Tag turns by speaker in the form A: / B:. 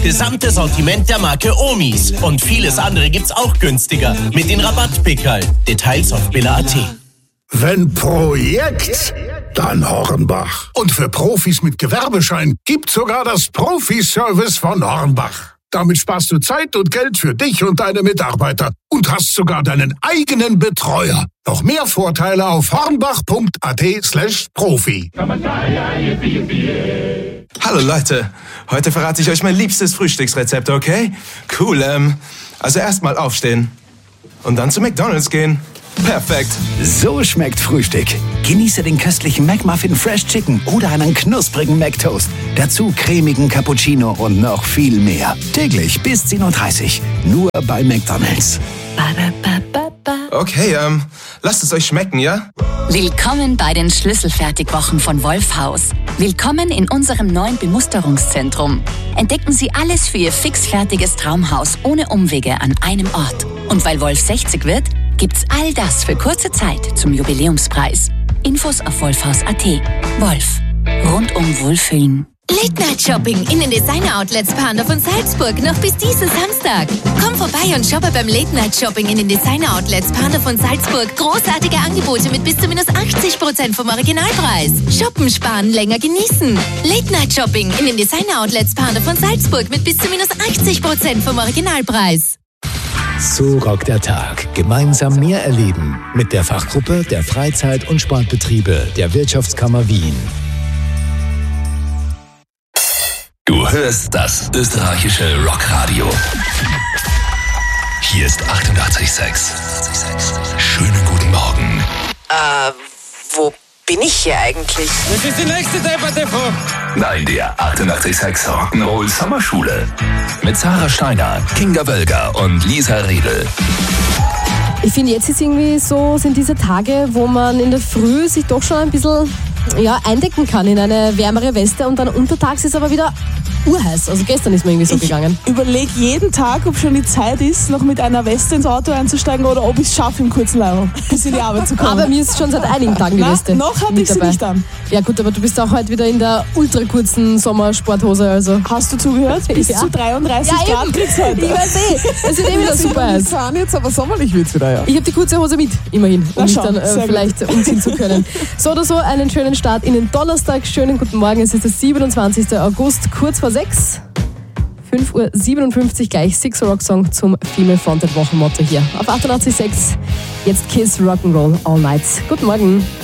A: Gesamtes Sortiment der Marke Omis. Und vieles andere gibt's auch günstiger. Mit den Rabattpickerl. Details auf billa.at.
B: Wenn Projekt, dann Hornbach. Und für Profis mit Gewerbeschein gibt's sogar das Profi-Service von Hornbach. Damit sparst du Zeit und Geld für dich und deine Mitarbeiter und hast sogar deinen eigenen Betreuer. Noch mehr Vorteile auf hornbach.at/Profi.
C: Hallo Leute, heute verrate ich euch mein liebstes Frühstücksrezept, okay? Cool, also erstmal aufstehen und dann zu McDonald's gehen. Perfekt.
D: So schmeckt Frühstück. Genieße den köstlichen McMuffin Fresh Chicken oder einen knusprigen McToast. Dazu cremigen Cappuccino und noch viel mehr. Täglich bis 10:30 Uhr. Nur bei McDonald's.
C: Okay, lasst es euch schmecken, ja?
E: Willkommen bei den Schlüsselfertigwochen von Wolfhaus. Willkommen in unserem neuen Bemusterungszentrum. Entdecken Sie alles für Ihr fixfertiges Traumhaus ohne Umwege an einem Ort. Und weil Wolf 60 wird, gibt's all das für kurze Zeit zum Jubiläumspreis. Infos auf wolfhaus.at. Wolf. Rundum Wohlfühlen.
F: Late-Night-Shopping in den Designer-Outlets Pandorf und Salzburg noch bis diesen Samstag. Komm vorbei und shoppe beim Late-Night-Shopping in den Designer-Outlets Pandorf und Salzburg. Großartige Angebote mit bis zu minus 80% vom Originalpreis. Shoppen, sparen, länger genießen. Late-Night-Shopping in den Designer-Outlets Pandorf und Salzburg mit bis zu minus 80% vom Originalpreis.
D: So rockt der Tag. Gemeinsam mehr erleben. Mit der Fachgruppe der Freizeit- und Sportbetriebe der Wirtschaftskammer Wien.
G: Du hörst das österreichische Rockradio. Hier ist 88,6. Schönen guten Morgen.
H: Wo bin ich hier eigentlich?
I: Das ist die nächste Debatte vor.
G: Nein, der 88,6 Rock'n'Roll Sommerschule. Mit Sarah Steiner, Kinga Wölger und Lisa Riedel.
J: Ich finde, jetzt ist irgendwie so, sind diese Tage, wo man in der Früh sich doch schon ein bisschen eindecken kann in eine wärmere Weste und dann untertags ist aber wieder urheiß. Also gestern ist mir irgendwie so gegangen.
K: Ich überlege jeden Tag, ob schon die Zeit ist, noch mit einer Weste ins Auto einzusteigen oder ob ich es schaffe, im kurzen Leibl bis in die Arbeit zu kommen.
J: Aber mir ist schon seit einigen Tagen die Weste.
K: Noch hatte ich sie nicht an.
J: Ja gut, aber du bist auch heute wieder in der ultra kurzen Sommersporthose. Also.
K: Hast du zugehört? Bis zu 33 Grad kriegst du heute.
J: Ich weiß es ist wieder super heiß.
K: Jetzt aber sommerlich wird's wieder, ja.
J: Ich habe die kurze Hose mit, immerhin, um mich dann vielleicht umziehen zu können. So oder so, einen schönen Start in den Donnerstag. Schönen guten Morgen, es ist der 27. August, kurz vor 6. 5:57 Uhr gleich 6 Rock Song zum Female Fronted Wochenmotto hier auf 88,6. Jetzt Kiss Rock'n'Roll All Night. Guten Morgen.